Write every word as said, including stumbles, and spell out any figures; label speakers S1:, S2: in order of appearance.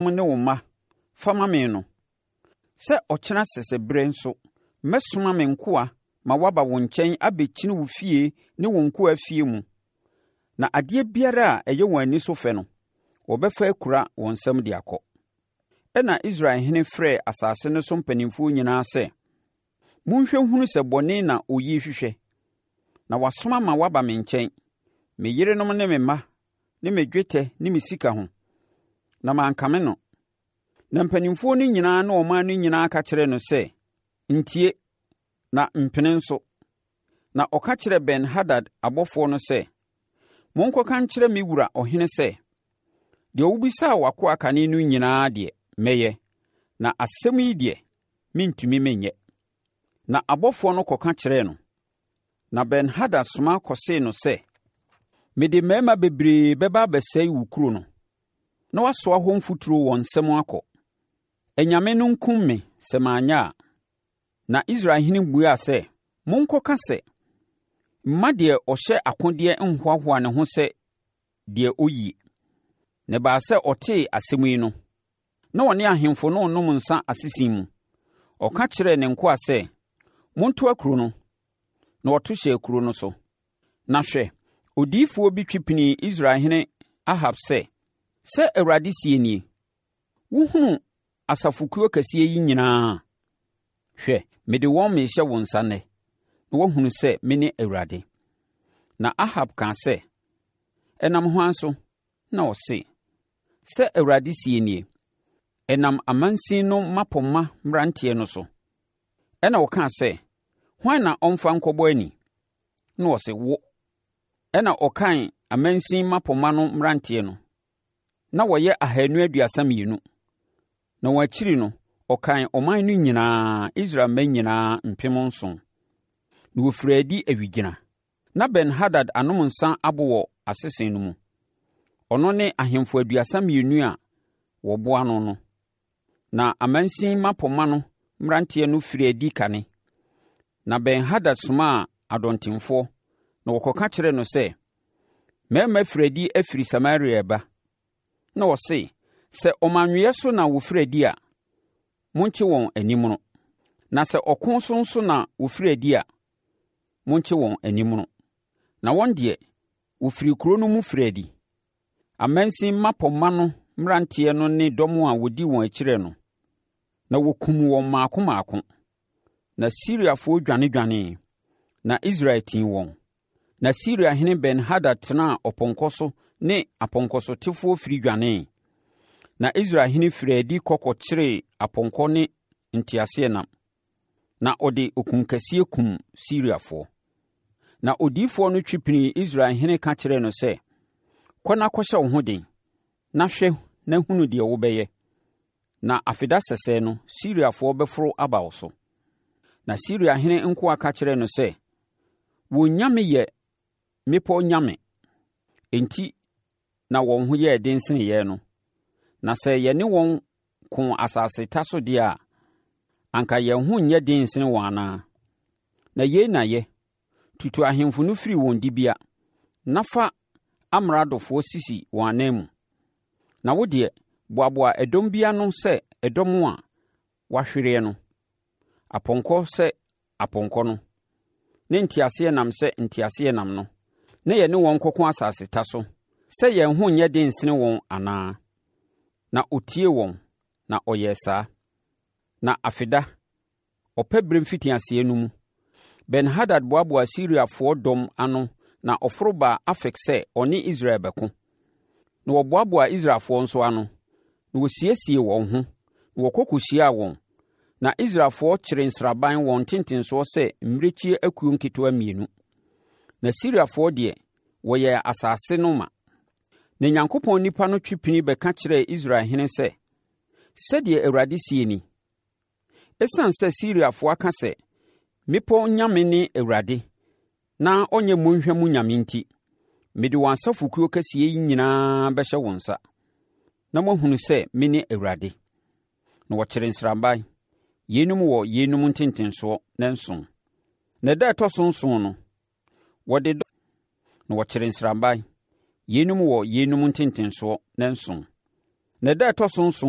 S1: ne wo mma fama me no sɛ ɔkyena sɛsɛberɛ nso mɛsoma me nkoa ma waba wo nkyɛn abɛkyini wo fie ne wo nkoa fie mu. Na adeɛ biara a ɛyɛ wɔn ani so fɛ no, wɔbɛfa akura wɔn nsam de akɔ. Ɛna Israelhene frɛɛ asase no so mpanimfoɔ nyinaa sɛ, monhwɛ hunu sɛ bɔne na oyi hwehwɛ. Na wasoma ma waba me nkyɛn, me yerenom ne me mma ne me dwetɛ ne me sika ho, na mankame no. Na mpanimfoɔ no nyinaa ne ɔman no nyinaa ka kyerɛɛ no sɛ, ntie na mpene nso. Na ɔka kyerɛɛ Ben-Hadad abɔfoɔ no sɛ, monkɔka nkyerɛ me wura ɔhene sɛ, deɛ wobisaa w'akoa kane no nyinaa deɛ mɛyɛ, na asɛm yi deɛ mentumi menyɛ. Na abɔfoɔ no kɔka kyerɛɛ no. Na Ben-Hadad soma kɔsee no sɛ, mede mmarima bebree bɛba abɛsɛe wo kuro no, na wasoa hɔ mfuturo wɔ nsɛm akɔ. Anyame no nkum me sɛ maanyɛ a. Na Israelhene buaa sɛ, monkɔka sɛ, mma deɛ ɔhyɛ akodeɛ nhoahoa ne ho sɛ deɛ ɔyie. Na ɛbaa sɛ ɔtee asɛm yi no, na ɔne ahemfo no nom nsa asese mu. Ɔka kyerɛɛ ne nkoa sɛ, monto akuro no, na wɔto hyɛɛ akuro no so. Na hwɛ, odiyifoɔ bi twipinii Israelhene Ahab sɛ, sɛ Awurade sie nie, wohunu asafokuo kɛseɛ yi nyinaa. Hwɛ, mede wɔn mehyɛ wo nsa nnɛ, na woahunu sɛ mene Awurade. Na Ahab kaa sɛ, ɛnam hwan so? Na ɔse, sɛ Awurade sie nie, ɛnam amansin no mmapɔmma mmeranteɛ no so. Ɛna ɔkaa sɛ, hwan na ɔmfa nkɔbɔ ani? Na ɔse, wo. Ɛna ɔkan amansin mmapɔmma no mmeranteɛ no. Na wɔyɛ ahanu aduasa mmienu. Na wɔn akyiri no, ɔkan ɔman no nyinaa, Israel mma nyinaa mpem nson. Na wɔfiri adi awigyina. Na Ben-Hadad anom nsa abo wɔ asese no mu. Ɔno ne ahemfo aduasa mmienu a wɔboa no no. Na amansin mmapɔmma no mmeranteɛ no firi adi kane. Na Ben-Hadad somaa adɔntemfoɔ, na wɔkɔka kyerɛ no sɛ, mmarima firi adi afiri Samaria aba. Na ɔse, sɛ ɔmanweɛ so na wɔfiri adi a, monkye wɔn anim no. Na sɛ ɔko so nso na wɔfiri adi a, monkye wɔn anim no. Na wɔn deɛ, wɔfiri kuro no mu firi adi. Amansin mmapɔmma no mmeranteɛ no ne dɔm a wɔdi wɔn akyirɛ no. Na wɔkum wɔn maako maako. Na Siriafoɔ dwanedwanee, na Israel tii wɔn. Na Siriahene Ben-Hadad tenaa ɔpɔnkɔ so ne apɔnkɔsotefoɔ firi dwanee. Na Israelhene firi adi kɔkɔkyeree apɔnkɔ ne nteaseɛnam. Na ɔde okun kɛseɛ kum Siriafoɔ. Na odiyifoɔ no twipinii Israelhene ka kyerɛɛ no sɛ, kɔ na kɔhyɛ wo ho den, na hwɛ na hunu deɛ wobɛyɛ. Na afeda sɛsɛɛ no, Siriafoɔ bɛforo aba wo so. Na Siriahene nkoa ka kyerɛɛ no sɛ, wɔn nyame yɛ mmepɔ nyame, enti na wɔn ho yɛɛ den sene yɛn no. Na sɛ yɛne wɔn ko asase ta so deɛ a, anka yɛn ho nyɛ den sene wɔn anaa. Na yei na yɛ, tutu ahemfo no firi wɔn dibea, na fa amradofoɔ sisi wɔn anan mu. Na wo deɛ, boaboa ɛdɔm bi ano sɛ ɛdɔm a wahwereɛ no, apɔnkɔ sɛ apɔnkɔ no, ne nteaseɛnam sɛ nteaseɛnam no, na yɛne wɔn kɔko asase ta so, sɛ yɛn ho nyɛ den sene wɔn anaa. Na ɔtie wɔn, na ɔyɛɛ saa. Na afeda, ɔpɛ berɛ mfitiaseɛ no mu, Ben-Hadad boaboa Siriafoɔ dɔm ano na ɔforo baa Afek sɛ ɔne Israel bɛko. Na wɔboaboa Israelfoɔ nso ano, na wɔsiesie wɔn ho, na wɔkɔ kɔhyiaa wɔn. Na Israelfoɔ kyere nsraban wɔn ntentensoɔ sɛ mmirekyie akuo nketewa mmienu. Na Siriafoɔ deɛ, wɔyɛɛ asase no ma. Na Onyankopɔn nnipa no twipini bɛka kyerɛɛ Israelhene sɛ, sɛdeɛ Awurade sie ni, ɛsiane sɛ Siriafoɔ aka sɛ, mmepɔ nyame ne Awurade, na ɔnyɛ mmɔnhwa mu nyame nti, mede wɔn asafokuo kɛseɛ yi nyinaa bɛhyɛ wo nsa, na moahunu sɛ mene Awurade. Na wɔkyere nsraban, yeinom wɔ yeinom ntentensoɔ na nson. Na ɛda ɛtɔ so nson no, wɔde dɔ na wɔkyere nsraban, yeinom wɔ yeinom ntentensoɔ na nson. Na ɛda ɛtɔ so nson